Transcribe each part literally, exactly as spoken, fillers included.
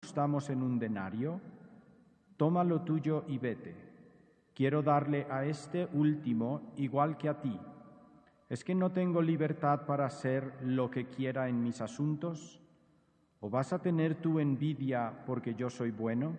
ajustamos en un denario? Toma lo tuyo y vete. Quiero darle a este último igual que a ti. ¿Es que no tengo libertad para hacer lo que quiera en mis asuntos? ¿O vas a tener tu envidia porque yo soy bueno?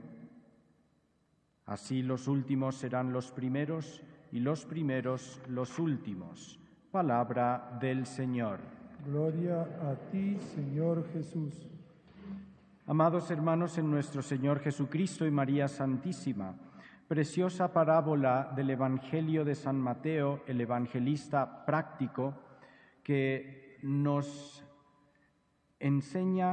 Así los últimos serán los primeros y los primeros los últimos. Palabra del Señor. Gloria a ti, Señor Jesús. Amados hermanos en nuestro Señor Jesucristo y María Santísima, preciosa parábola del Evangelio de San Mateo, el evangelista práctico, que nos enseña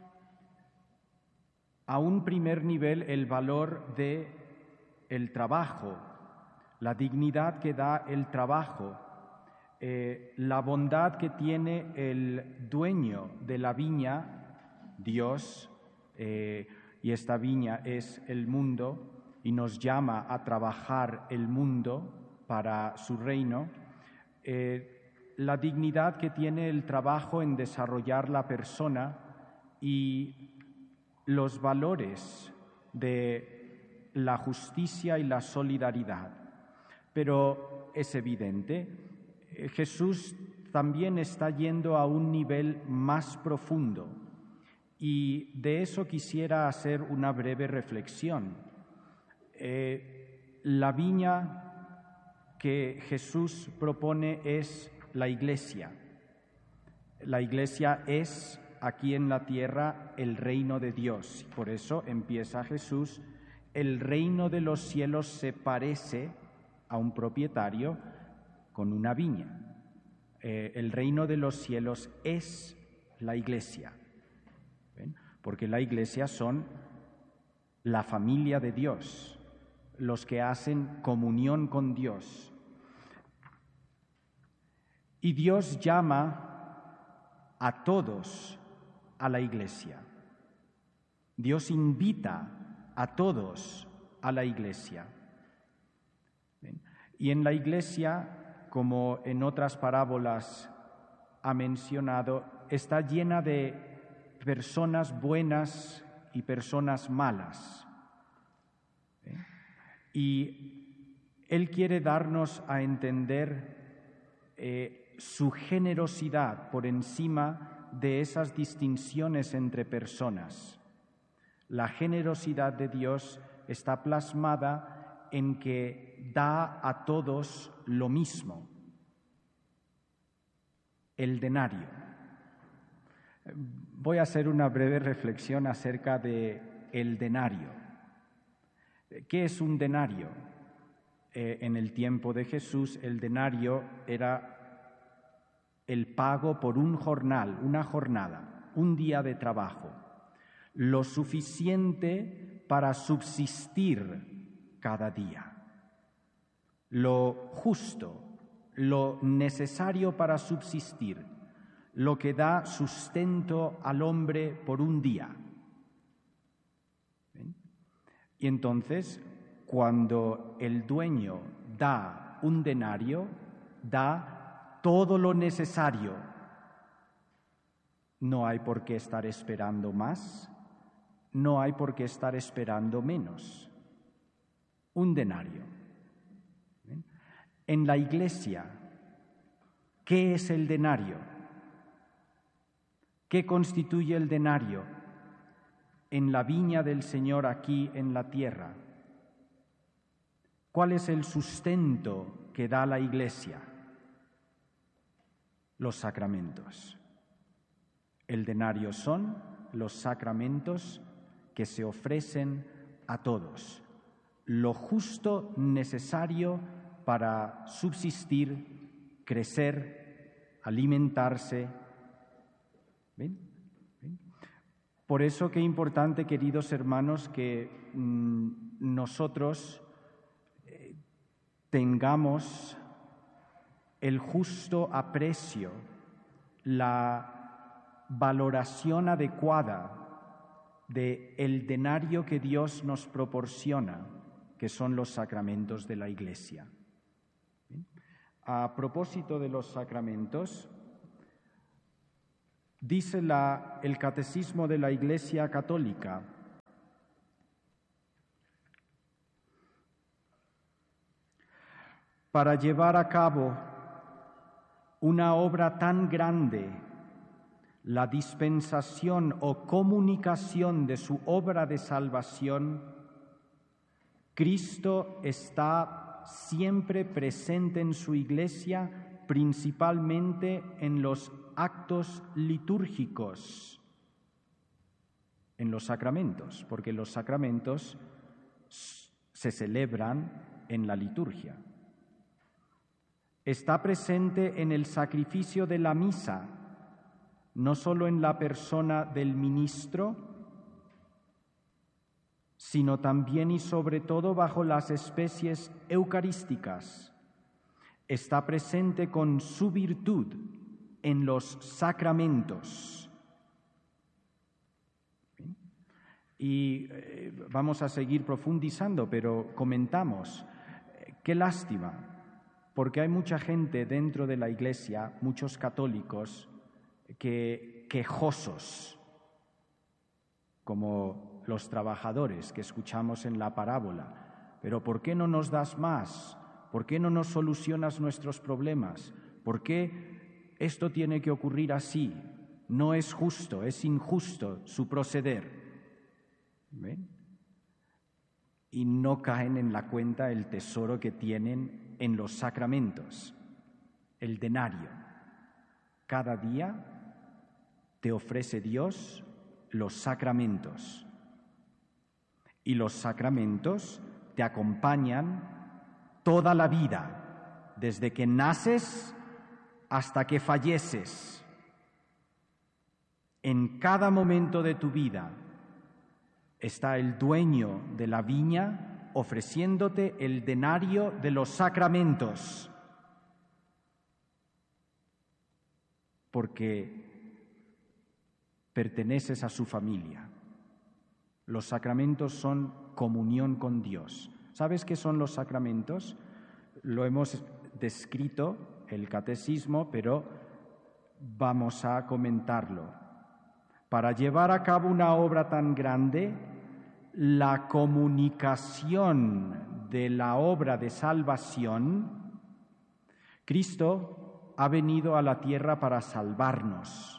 a un primer nivel el valor de el trabajo, la dignidad que da el trabajo, eh, la bondad que tiene el dueño de la viña, Dios, eh, y esta viña es el mundo, y nos llama a trabajar el mundo para su reino, eh, la dignidad que tiene el trabajo en desarrollar la persona y los valores de la justicia y la solidaridad. Pero es evidente, Jesús también está yendo a un nivel más profundo y de eso quisiera hacer una breve reflexión. Eh, la viña que Jesús propone es la Iglesia. La Iglesia es aquí en la tierra el reino de Dios. Por eso empieza Jesús: el reino de los cielos se parece a un propietario con una viña. Eh, el reino de los cielos es la Iglesia. ¿Ven? Porque la Iglesia son la familia de Dios, los que hacen comunión con Dios. Y Dios llama a todos a la Iglesia. Dios invita a todos a la Iglesia. ¿Ven? Y en la Iglesia, como en otras parábolas ha mencionado, está llena de personas buenas y personas malas. ¿Ven? Y Él quiere darnos a entender eh, su generosidad por encima de esas distinciones entre personas. La generosidad de Dios está plasmada en que da a todos lo mismo. El denario. Voy a hacer una breve reflexión acerca de el denario. ¿Qué es un denario? Eh, en el tiempo de Jesús, el denario era el pago por un jornal, una jornada, un día de trabajo, lo suficiente para subsistir cada día, lo justo, lo necesario para subsistir, lo que da sustento al hombre por un día. ¿Ven? Y entonces, cuando el dueño da un denario, da todo lo necesario. No hay por qué estar esperando más, no hay por qué estar esperando menos. Un denario. ¿Ven? En la Iglesia, ¿qué es el denario? ¿Qué constituye el denario en la viña del Señor aquí en la tierra? ¿Cuál es el sustento que da la Iglesia? Los sacramentos. El denario son los sacramentos que se ofrecen a todos, lo justo necesario para subsistir, crecer, alimentarse. ¿Ven? ¿Ven? Por eso qué importante, queridos hermanos, que mmm, nosotros eh, tengamos el justo aprecio, la valoración adecuada de el denario que Dios nos proporciona, que son los sacramentos de la Iglesia. ¿Bien? A propósito de los sacramentos, dice la, el Catecismo de la Iglesia Católica para llevar a cabo una obra tan grande, la dispensación o comunicación de su obra de salvación, Cristo está siempre presente en su Iglesia, principalmente en los actos litúrgicos, en los sacramentos, porque los sacramentos se celebran en la liturgia. Está presente en el sacrificio de la misa, no solo en la persona del ministro, sino también y sobre todo bajo las especies eucarísticas. Está presente con su virtud en los sacramentos. Y eh, vamos a seguir profundizando, pero comentamos, eh, qué lástima, porque hay mucha gente dentro de la Iglesia, muchos católicos, que quejosos, como los trabajadores que escuchamos en la parábola. Pero ¿por qué no nos das más? ¿Por qué no nos solucionas nuestros problemas? ¿Por qué esto tiene que ocurrir así? No es justo, es injusto su proceder. ¿Ven? Y no caen en la cuenta el tesoro que tienen en los sacramentos, el denario. Cada día te ofrece Dios los sacramentos. Y los sacramentos te acompañan toda la vida, desde que naces hasta que falleces. En cada momento de tu vida está el dueño de la viña ofreciéndote el denario de los sacramentos, porque perteneces a su familia. Los sacramentos son comunión con Dios. ¿Sabes qué son los sacramentos? Lo hemos descrito, el catecismo, pero vamos a comentarlo. Para llevar a cabo una obra tan grande, la comunicación de la obra de salvación, Cristo ha venido a la tierra para salvarnos.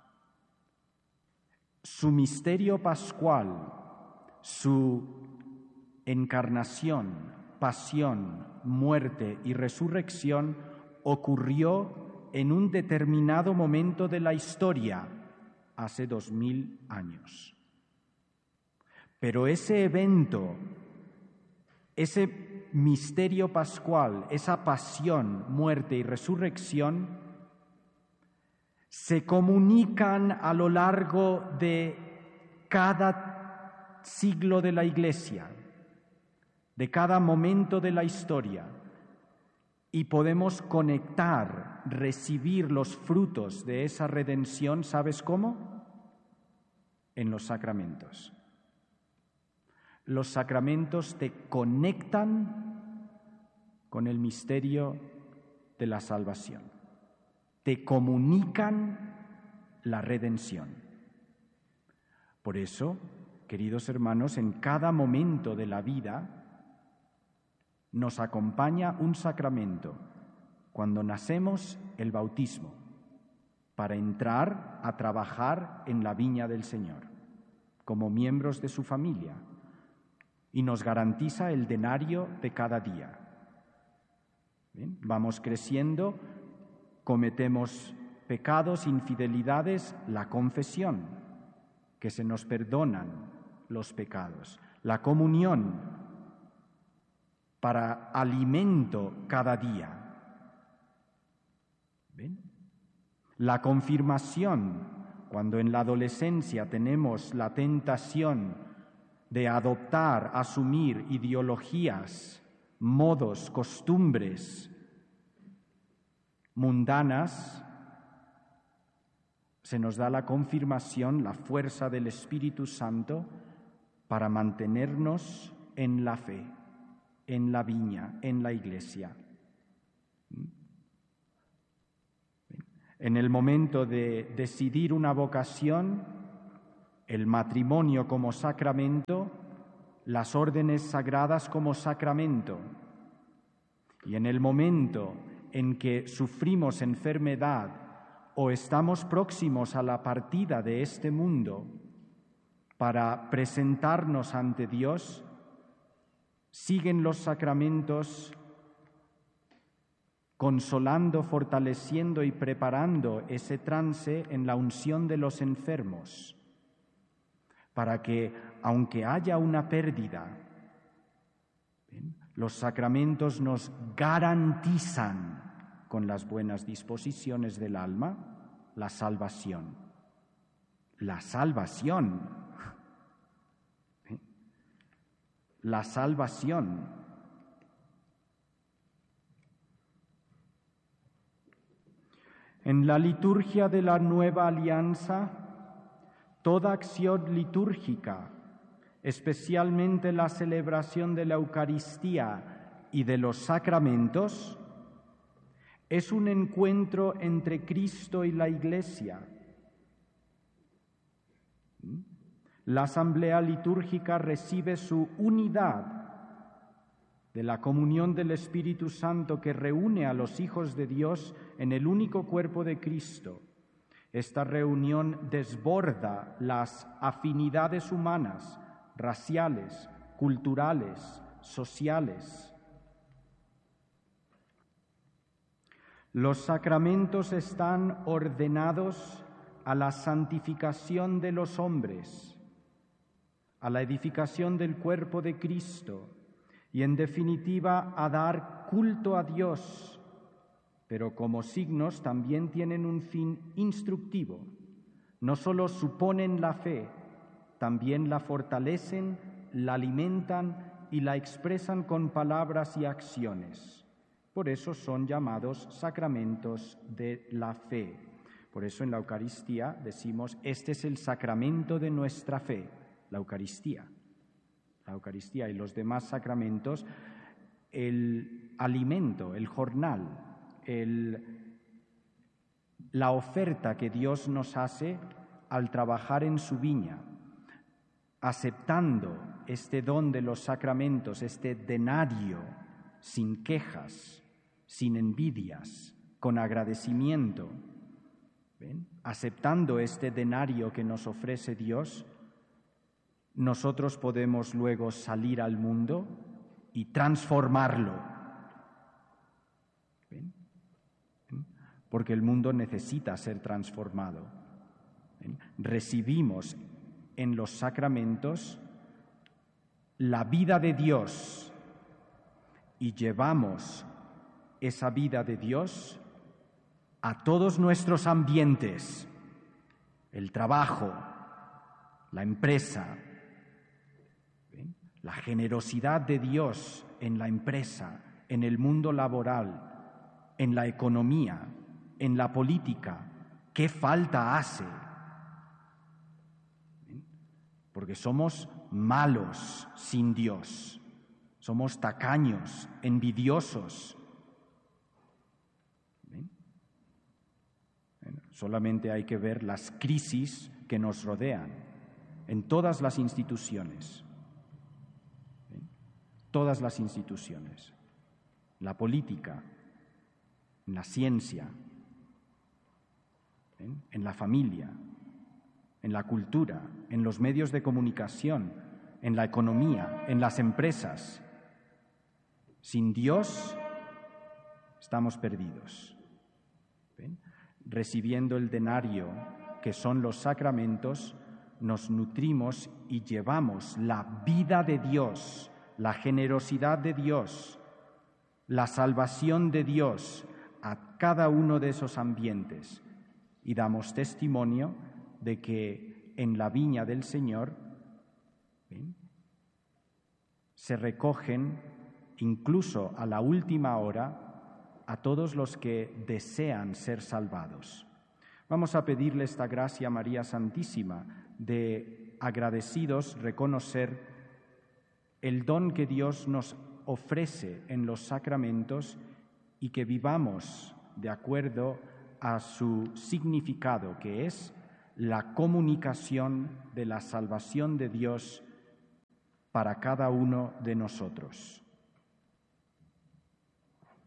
Su misterio pascual, su encarnación, pasión, muerte y resurrección ocurrió en un determinado momento de la historia, hace dos mil años. Pero ese evento, ese misterio pascual, esa pasión, muerte y resurrección, se comunican a lo largo de cada siglo de la Iglesia, de cada momento de la historia, y podemos conectar, recibir los frutos de esa redención, ¿sabes cómo? En los sacramentos. Los sacramentos te conectan con el misterio de la salvación. Te comunican la redención. Por eso, queridos hermanos, en cada momento de la vida nos acompaña un sacramento. Cuando nacemos, el bautismo, para entrar a trabajar en la viña del Señor, como miembros de su familia, y nos garantiza el denario de cada día. ¿Bien? Vamos creciendo, cometemos pecados, infidelidades, la confesión, que se nos perdonan los pecados, la comunión para alimento cada día. ¿Ven? La confirmación, cuando en la adolescencia tenemos la tentación de adoptar, asumir ideologías, modos, costumbres mundanas, se nos da la confirmación, la fuerza del Espíritu Santo para mantenernos en la fe, en la viña, en la iglesia. En el momento de decidir una vocación, el matrimonio como sacramento, las órdenes sagradas como sacramento. Y en el momento en que sufrimos enfermedad o estamos próximos a la partida de este mundo para presentarnos ante Dios, siguen los sacramentos consolando, fortaleciendo y preparando ese trance en la unción de los enfermos, para que, aunque haya una pérdida, ¿bien?, los sacramentos nos garantizan, con las buenas disposiciones del alma, la salvación. La salvación. ¿Sí? La salvación. En la liturgia de la Nueva Alianza, toda acción litúrgica, especialmente la celebración de la Eucaristía y de los sacramentos, es un encuentro entre Cristo y la Iglesia. La asamblea litúrgica recibe su unidad de la comunión del Espíritu Santo que reúne a los hijos de Dios en el único cuerpo de Cristo. Esta reunión desborda las afinidades humanas, raciales, culturales, sociales. Los sacramentos están ordenados a la santificación de los hombres, a la edificación del cuerpo de Cristo y, en definitiva, a dar culto a Dios, pero como signos también tienen un fin instructivo. No solo suponen la fe, también la fortalecen, la alimentan y la expresan con palabras y acciones. Por eso son llamados sacramentos de la fe. Por eso en la Eucaristía decimos, este es el sacramento de nuestra fe, la Eucaristía. La Eucaristía y los demás sacramentos, el alimento, el jornal, el, la oferta que Dios nos hace al trabajar en su viña, aceptando este don de los sacramentos, este denario, sin quejas, sin envidias, con agradecimiento. ¿Ven? Aceptando este denario que nos ofrece Dios, nosotros podemos luego salir al mundo y transformarlo. ¿Ven? ¿Ven? Porque el mundo necesita ser transformado. ¿Ven? Recibimos en los sacramentos la vida de Dios y llevamos esa vida de Dios a todos nuestros ambientes, el trabajo, la empresa, ¿ven?, la generosidad de Dios en la empresa, en el mundo laboral, en la economía, en la política. ¿Qué falta hace? ¿Ven? Porque somos malos sin Dios, somos tacaños, envidiosos. Solamente hay que ver las crisis que nos rodean en todas las instituciones, ¿sí? Todas las instituciones, la política, en la ciencia, ¿sí?, en la familia, en la cultura, en los medios de comunicación, en la economía, en las empresas. Sin Dios estamos perdidos. ¿Ven? Recibiendo el denario, que son los sacramentos, nos nutrimos y llevamos la vida de Dios, la generosidad de Dios, la salvación de Dios a cada uno de esos ambientes y damos testimonio de que en la viña del Señor, ¿ven?, se recogen incluso a la última hora a todos los que desean ser salvados. Vamos a pedirle esta gracia a María Santísima de, agradecidos, reconocer el don que Dios nos ofrece en los sacramentos y que vivamos de acuerdo a su significado, que es la comunicación de la salvación de Dios para cada uno de nosotros.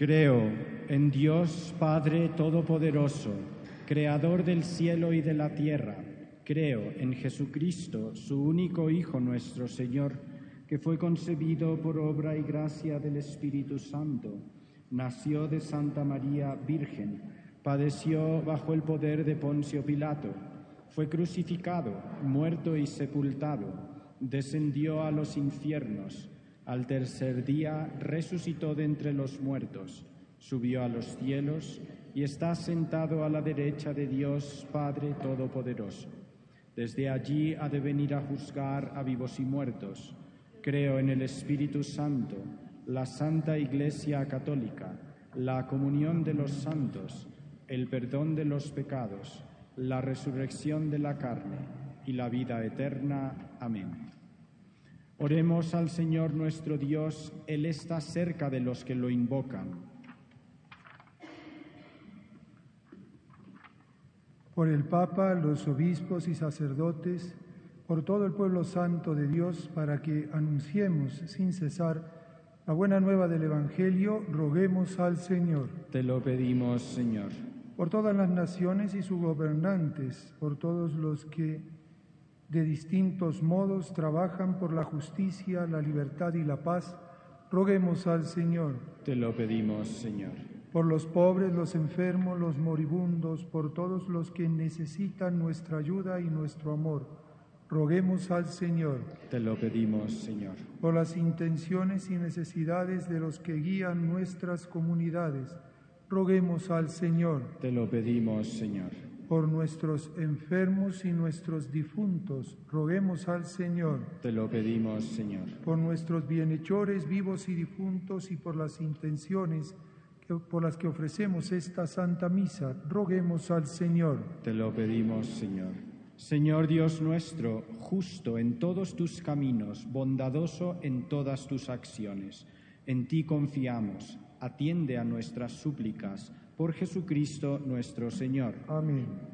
Creo en Dios Padre Todopoderoso, Creador del cielo y de la tierra. Creo en Jesucristo, su único Hijo, nuestro Señor, que fue concebido por obra y gracia del Espíritu Santo. Nació de Santa María Virgen, padeció bajo el poder de Poncio Pilato, fue crucificado, muerto y sepultado, descendió a los infiernos, al tercer día resucitó de entre los muertos, subió a los cielos y está sentado a la derecha de Dios Padre Todopoderoso. Desde allí ha de venir a juzgar a vivos y muertos. Creo en el Espíritu Santo, la Santa Iglesia Católica, la comunión de los santos, el perdón de los pecados, la resurrección de la carne y la vida eterna. Amén. Oremos al Señor nuestro Dios, Él está cerca de los que lo invocan. Por el Papa, los obispos y sacerdotes, por todo el pueblo santo de Dios, para que anunciemos sin cesar la buena nueva del Evangelio, roguemos al Señor. Te lo pedimos, Señor. Por todas las naciones y sus gobernantes, por todos los que de distintos modos trabajan por la justicia, la libertad y la paz, roguemos al Señor. Te lo pedimos, Señor. Por los pobres, los enfermos, los moribundos, por todos los que necesitan nuestra ayuda y nuestro amor, roguemos al Señor. Te lo pedimos, Señor. Por las intenciones y necesidades de los que guían nuestras comunidades, roguemos al Señor. Te lo pedimos, Señor. Por nuestros enfermos y nuestros difuntos, roguemos al Señor. Te lo pedimos, Señor. Por nuestros bienhechores vivos y difuntos y por las intenciones que, por las que ofrecemos esta Santa Misa, roguemos al Señor. Te lo pedimos, Señor. Señor Dios nuestro, justo en todos tus caminos, bondadoso en todas tus acciones, en ti confiamos, atiende a nuestras súplicas, por Jesucristo nuestro Señor. Amén.